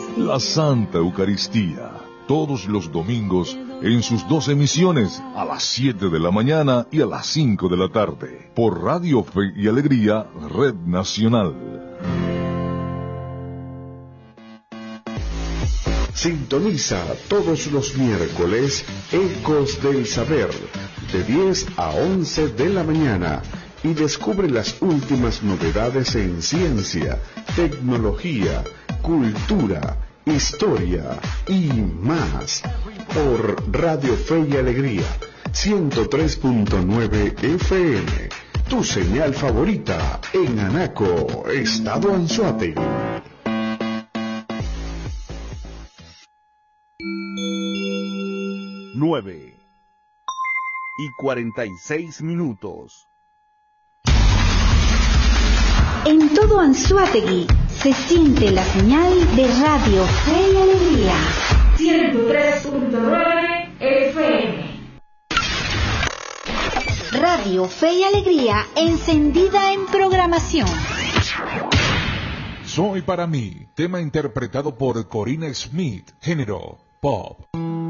la Santa Eucaristía, todos los domingos en sus 2 emisiones, a las 7 de la mañana y a las 5 de la tarde, por Radio Fe y Alegría, Red Nacional. Sintoniza todos los miércoles Ecos del Saber, de 10 a 11 de la mañana, y descubre las últimas novedades en ciencia, tecnología, cultura, historia y más, por Radio Fe y Alegría, 103.9 FM, tu señal favorita en Anaco, Estado Anzoátegui. 9:46. En todo Anzoátegui se siente la señal de Radio Fe y Alegría. 103.9 FM. Radio Fe y Alegría encendida en programación. Soy para mí, tema interpretado por Corinna Smith, género pop.